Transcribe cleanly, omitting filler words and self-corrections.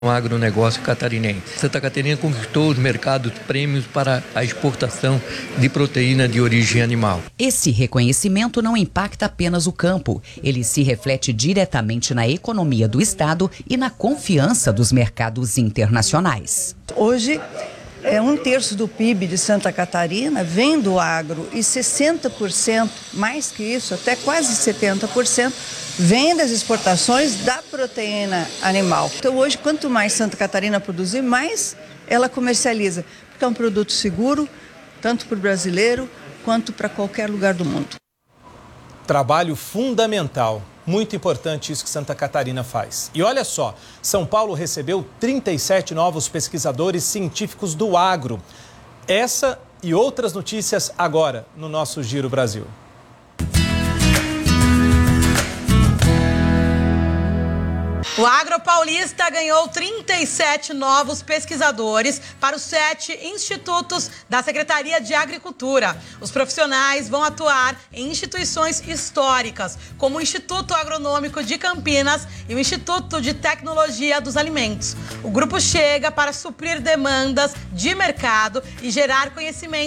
O agronegócio catarinense. Santa Catarina conquistou os mercados prêmios para a exportação de proteína de origem animal. Esse reconhecimento não impacta apenas o campo. Ele se reflete diretamente na economia do estado e na confiança dos mercados internacionais. Hoje, 1/3 do PIB de Santa Catarina vem do agro e 60%, mais que isso, até quase 70%, vem das exportações da proteína animal. Então hoje, quanto mais Santa Catarina produzir, mais ela comercializa, porque é um produto seguro, tanto para o brasileiro quanto para qualquer lugar do mundo. Trabalho fundamental, muito importante isso que Santa Catarina faz. E olha só, São Paulo recebeu 37 novos pesquisadores científicos do agro. Essa e outras notícias agora no nosso Giro Brasil. O Agro Paulista ganhou 37 novos pesquisadores para os 7 institutos da Secretaria de Agricultura. Os profissionais vão atuar em instituições históricas, como o Instituto Agronômico de Campinas e o Instituto de Tecnologia dos Alimentos. O grupo chega para suprir demandas de mercado e gerar conhecimento